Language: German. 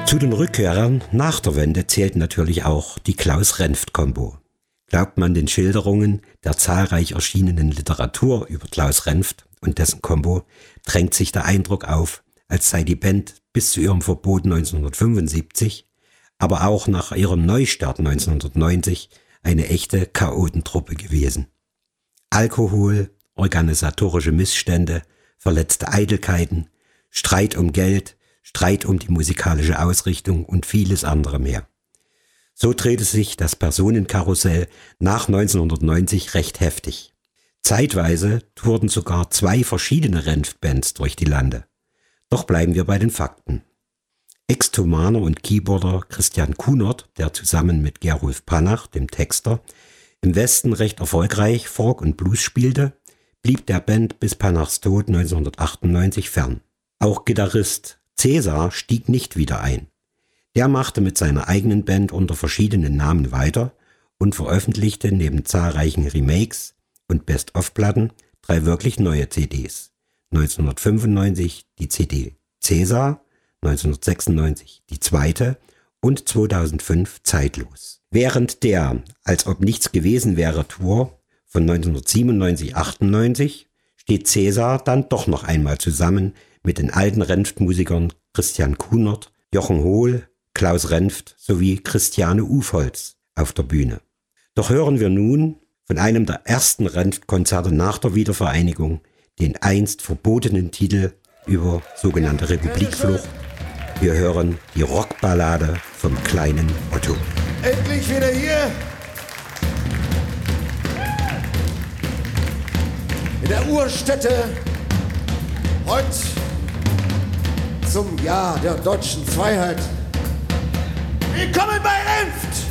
Zu den Rückkehrern nach der Wende zählt natürlich auch die Klaus-Renft-Kombo. Glaubt man den Schilderungen der zahlreich erschienenen Literatur über Klaus Renft und dessen Kombo, drängt sich der Eindruck auf, als sei die Band bis zu ihrem Verbot 1975, aber auch nach ihrem Neustart 1990 eine echte Chaotentruppe gewesen. Alkohol, organisatorische Missstände, verletzte Eitelkeiten, Streit um Geld, Streit um die musikalische Ausrichtung und vieles andere mehr. So drehte sich das Personenkarussell nach 1990 recht heftig. Zeitweise tourten sogar 2 verschiedene Renft-Bands durch die Lande. Doch bleiben wir bei den Fakten. Ex-Thomaner und Keyboarder Christian Kunert, der zusammen mit Gerulf Panach, dem Texter, im Westen recht erfolgreich Folk und Blues spielte, blieb der Band bis Panachs Tod 1998 fern. Auch Gitarrist Cäsar stieg nicht wieder ein. Der machte mit seiner eigenen Band unter verschiedenen Namen weiter und veröffentlichte neben zahlreichen Remakes und Best-of-Platten 3 wirklich neue CDs. 1995 die CD Cäsar, 1996 die zweite und 2005 Zeitlos. Während der Als ob nichts gewesen wäre Tour von 1997-98 steht Cäsar dann doch noch einmal zusammen mit den alten Renft-Musikern Christian Kunert, Jochen Hohl, Klaus Renft sowie Christiane Ufholz auf der Bühne. Doch hören wir nun von einem der ersten Renft-Konzerte nach der Wiedervereinigung den einst verbotenen Titel über sogenannte Republikflucht. Wir hören die Rockballade vom kleinen Otto. Endlich wieder hier in der Urstätte, heute zum Jahr der deutschen Freiheit. Willkommen bei Renft!